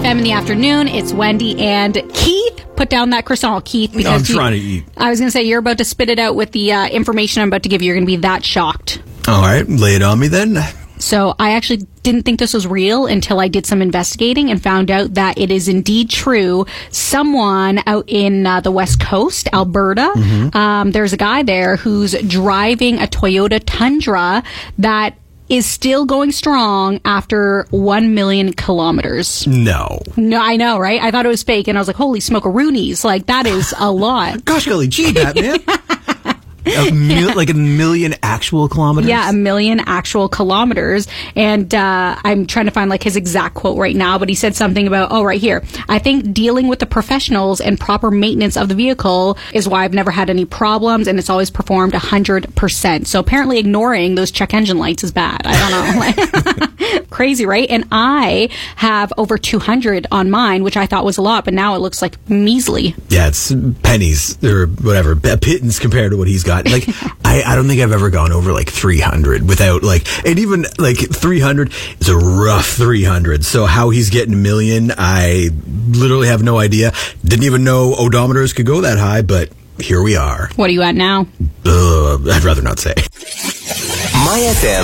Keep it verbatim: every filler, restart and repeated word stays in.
M in the afternoon. It's Wendy and Keith. Put down that croissant, Keith. Because no, I'm you, trying to eat. I was going to say, you're about to spit it out with the uh, information I'm about to give you. You're going to be that shocked. All right, lay it on me then. So I actually didn't think this was real until I did some investigating and found out that it is indeed true. Someone out in uh, the West Coast, Alberta, mm-hmm. um, there's a guy there who's driving a Toyota Tundra that is still going strong after one million kilometers. No. No, I know, right? I thought it was fake, and I was like, holy smoke-a-roonies. Like, that is a lot. Gosh, golly gee, Batman. A mil- like a million actual kilometers? Yeah, a million actual kilometers. And uh, I'm trying to find like his exact quote right now, but he said something about, oh, right here. I think dealing with the professionals and proper maintenance of the vehicle is why I've never had any problems, and it's always performed one hundred percent. So apparently ignoring those check engine lights is bad. I don't know. Crazy, right? And I have over two hundred on mine, which I thought was a lot, but now it looks like measly. Yeah, it's pennies or whatever, pittance compared to what he's got. Like, I, I don't think I've ever gone over like three hundred without like, and even like three hundred is a rough three hundred. So how he's getting a million, I literally have no idea. Didn't even know odometers could go that high, but here we are. What are you at now? Uh, I'd rather not say. My F M